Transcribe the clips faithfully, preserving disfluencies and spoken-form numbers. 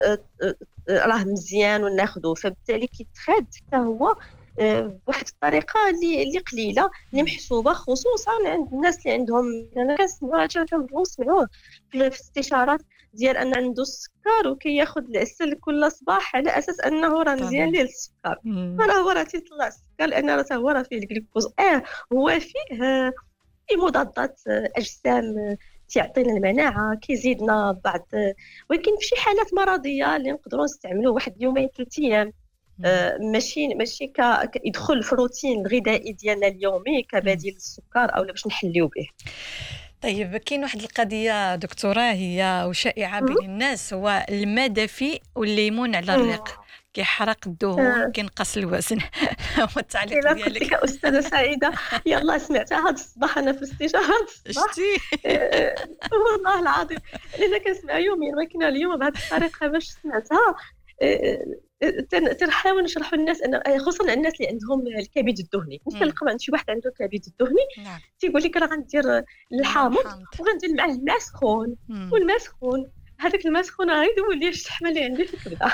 راه مزيان وناخذوه، فبالتالي كيتخاد حتى هو بواحد الطريقه اللي اللي قليله اللي محسوبه، خصوصا عند الناس اللي عندهم. انا كنسمعوا كنبغيو نسمعوه في الاستشارات ديال ان عنده السكر وكياخذ العسل كل صباح على اساس انه راه مزيان ليه السكر. راه هو راه تيطلع السكر لان راه هو راه فيه الجلوكوز، اه هو فيه آه في مضادات اجسام، تيعطينا المناعه، كيزيدنا بعض، ولكن في شي حالات مرضيه اللي نقدروا نستعملوه واحد يومين ثلاث ايام، آه ماشي ماشي كيدخل في الروتين الغذائي ديالنا اليومي كبديل للسكر او باش نحليو به. طيب كاين واحد القضيه دكتوره هي وشائعه بين الناس، هو الماء دافي والليمون على الريق كيحرق الدهون، كينقص الوزن. هو التعليق إلا ديالك؟ قلت لك أستاذة سعيدة يلا سمعتها هذا الصباح أنا في الاستشارة هذا الصباح. شتي آه والله العظيم لأن كنسمع يوميا، ولكن اليوم بهذه الطريقة باش سمعتها آه تنحاول نشرحوا للناس أن خصوصا الناس اللي عندهم الكبد الدهني. مثل لقب عند شي واحد عنده كبد الدهني نعم. تيقول لك راه غندير الحامض وغندير معاه الماء سخون، والماء سخون هذاك الماء سخون غيدوب لي الشحمه اللي عندي في الكبده.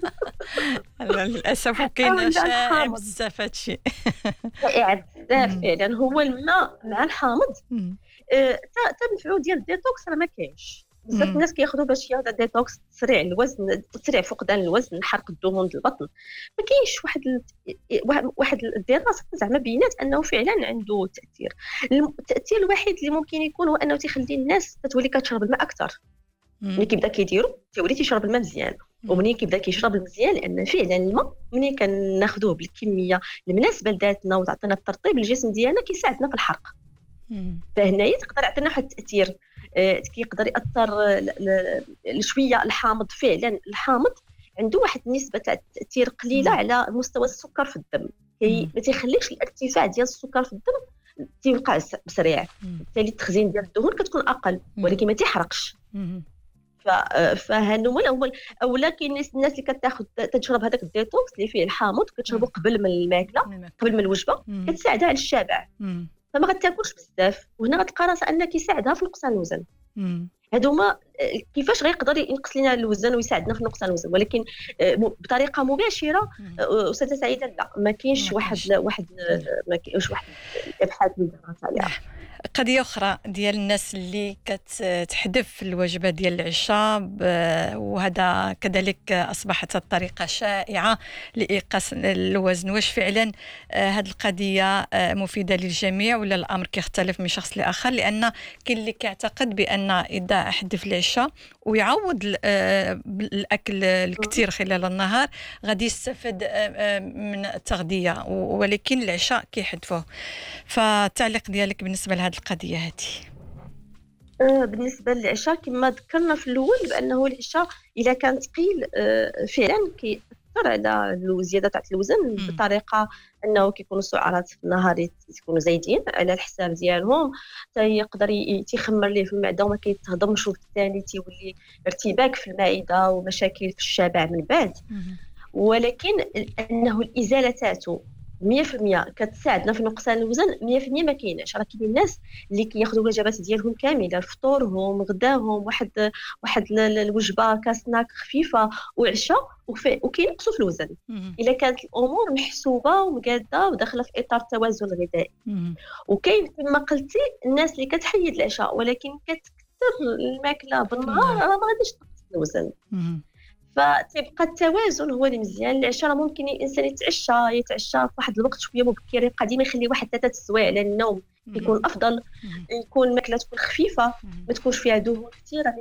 للاسف كاين شائع بزاف هادشي. شائع بزاف فعلا. هو الماء مع الحامض تنفعو ديال الديتوكس راه ما كاينش. بزاف الناس كياخذوا باش ياخذ ديتوكس تسريع الوزن، تسريع فقدان الوزن، حرق الدهون ديال البطن. ما كاينش واحد ال... واحد الدراسه زعما بينات انه فعلا عنده تاثير. التاثير الوحيد اللي ممكن يكون هو انه تيخلي الناس تتولي كتشرب الماء اكثر. ملي كيبدا كيديروا تيولي تيشرب الماء مزيان، ومني كيبدا كيشرب المزيان لان فعلا الماء ملي كناخذوه بالكميه المناسبه لذاتنا وتعطينا الترطيب الجسم ديالنا كيساعدنا في الحرق. فهنايا تقدر يعطينا واحد التاثير، آه كيقدر ياثر شويه. الحامض فعلا الحامض عنده واحد النسبه تاع التاثير قليله مم. على مستوى السكر في الدم، كي ما تيخليش الارتفاع ديال السكر في الدم تيوقع بسريع، بالتالي التخزين ديال الدهون كتكون اقل ولكن ما تيحرقش. فهانو هما اولا كاين الناس اللي كتاخذ تشرب هذاك الديتوكس اللي فيه الحامض كتشربه قبل من الماكله، قبل من الوجبه، كتساعدها على الشبع، فما غتاكلش بزاف، وهنا غتلقى راسها ان كيساعدها في نقصان الوزن. هادو هما كيفاش غيقدر ينقص لنا الوزن ويساعدنا في نقصان الوزن، ولكن بطريقه مباشره استاذه سعيده لا ما كاينش واحد واحد ما كاينش واحد الابحاث اللي دارت عليها. قضيه اخرى ديال الناس اللي كتحذف الوجبه ديال العشاء، وهذا كذلك اصبحت الطريقه شائعه لايقاص الوزن. واش فعلا هذه القضيه مفيده للجميع ولا الامر كيختلف من شخص لاخر؟ لان كاين اللي كيعتقد بان اذا حذف العشاء ويعوض الاكل الكثير خلال النهار غادي يستفاد من التغذيه، ولكن العشاء كيحذفوه. فالتعليق ديالك بالنسبه لهذه القضيه هذه؟ آه بالنسبه للعشاء كما ذكرنا في الاول بانه العشاء اذا كان ثقيل آه فعلا كيأثر على الزياده تاع الوزن بطريقه انه كيكونوا السعرات في النهار يكونوا زايدين على الحساب ديالهم، تيقدر تيخمر ليه في المعده وما كيتهضمش، وبالتالي تيولي ارتباك في المعده ومشاكل في الشبع من بعد. ولكن انه الازاله تاعو مية في المية كتساعدنا في نقصان الوزن مية في المية ما كايناش. راه كاين الناس اللي كياخذوا الوجبات ديالهم كامله، فطورهم غداهم واحد واحد الوجبه كسناك خفيفه وعشاء وكينقصوا في الوزن الا كانت الامور محسوبه ومقاده وداخله في اطار التوازن الغذائي. وكاين كما قلتي الناس اللي كتحيد العشاء ولكن كتكثر الماكله بالنهار راه ما غاديش تنقص الوزن. فتبقى التوازن هو اللي مزيان. العشاء ممكن الانسان يتعشى يتعشى في واحد الوقت شويه مبكر، يبقى ديما يخلي واحد ثلاثه السوايع على النوم يكون افضل، يكون الماكله تكون خفيفه ما تكونش فيها دهون كثيره.